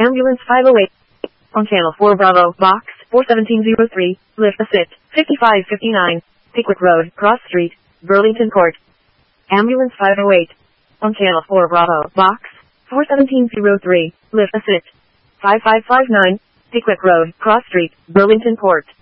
Ambulance 508. On Channel 4 Bravo, Box 41703, lift assist, 5559, Pickwick Road, Cross Street, Burlington Court. Ambulance 508. On Channel 4 Bravo, Box 41703, lift assist, 5559, Pickwick Road, Cross Street, Burlington Court.